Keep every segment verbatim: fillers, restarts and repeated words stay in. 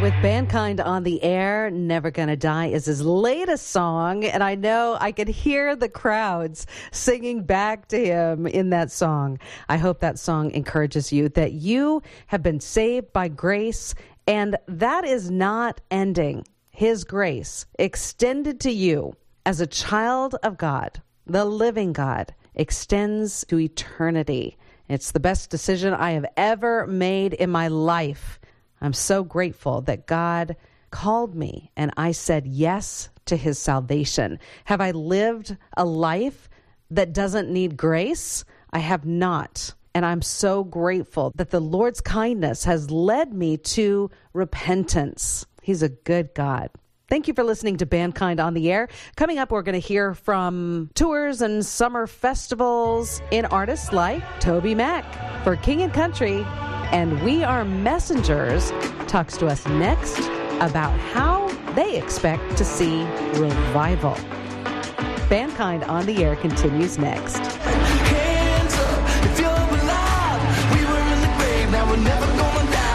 with Mankind on the Air. Never Gonna Die is his latest song, and I know I could hear the crowds singing back to him in that song. I hope that song encourages you, that you have been saved by grace, and that is not ending. His grace extended to you as a child of God, the living God, extends to eternity. It's the best decision I have ever made in my life. I'm so grateful that God called me and I said yes to his salvation. Have I lived a life that doesn't need grace? I have not. And I'm so grateful that the Lord's kindness has led me to repentance. He's a good God. Thank you for listening to Mankind on the Air. Coming up, we're going to hear from tours and summer festivals in artists like Toby Mac for King and Country. And We Are Messengers talks to us next about how they expect to see revival. Mankind on the Air continues next. Hands up if you're alive. We were in the grave, now we're never gonna die.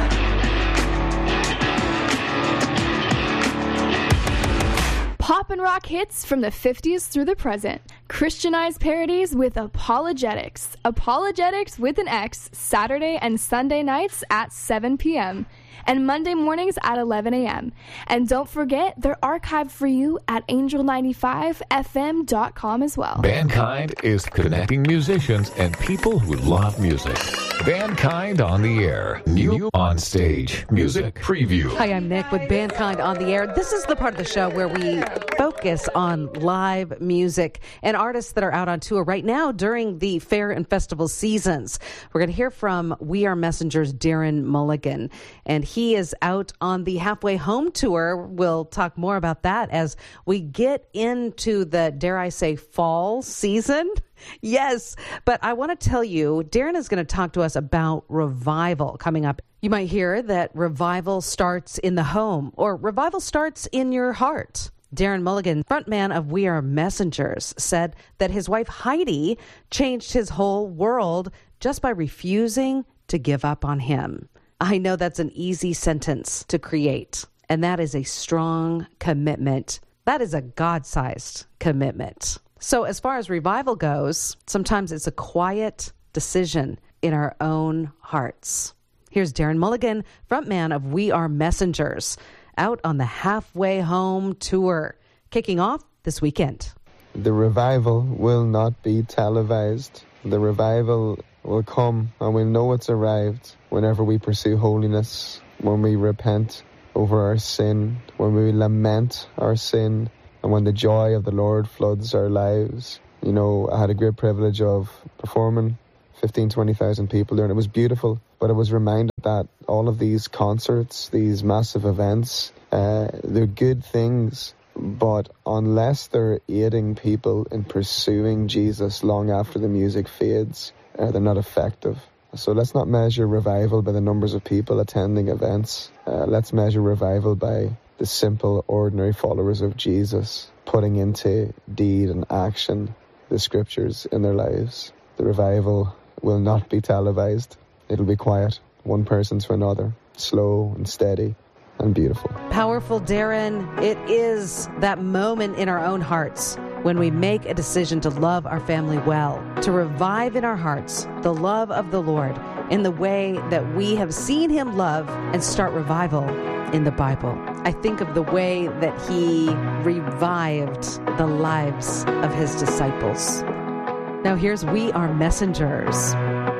Pop and rock hits from the fifties through the present. Christianized parodies with Apologetics. Apologetics with an X, Saturday and Sunday nights at seven p.m. and Monday mornings at eleven a.m. And don't forget, they're archived for you at angel ninety-five f m dot com as well. Mankind is connecting musicians and people who love music. Mankind on the Air. New on stage. Music preview. Hi, I'm Nick with Mankind on the Air. This is the part of the show where we focus on live music and artists that are out on tour right now during the fair and festival seasons. We're going to hear from We Are Messengers' Darren Mulligan, and he is out on the Halfway Home tour. We'll talk more about that as we get into the, dare I say, fall season. Yes, but I want to tell you, Darren is going to talk to us about revival coming up. You might hear that revival starts in the home, or revival starts in your heart. Darren Mulligan, frontman of We Are Messengers, said that his wife Heidi changed his whole world just by refusing to give up on him. I know that's an easy sentence to create, and that is a strong commitment. That is a God-sized commitment. So as far as revival goes, sometimes it's a quiet decision in our own hearts. Here's Darren Mulligan, frontman of We Are Messengers, out on the Halfway Home tour, kicking off this weekend. The revival will not be televised. The revival will come, and we'll know it's arrived whenever we pursue holiness, when we repent over our sin, when we lament our sin, and when the joy of the Lord floods our lives. You know, I had a great privilege of performing fifteen, twenty thousand people there, and it was beautiful. But I was reminded that all of these concerts, these massive events, uh, they're good things, but unless they're aiding people in pursuing Jesus long after the music fades, uh, they're not effective. So let's not measure revival by the numbers of people attending events. Uh, let's measure revival by the simple, ordinary followers of Jesus putting into deed and action the scriptures in their lives. The revival will not be televised. It'll be quiet, one person to another, slow and steady and beautiful. Powerful, Darren. It is that moment in our own hearts when we make a decision to love our family well, to revive in our hearts the love of the Lord in the way that we have seen him love and start revival in the Bible. I think of the way that he revived the lives of his disciples. Now here's We Are Messengers.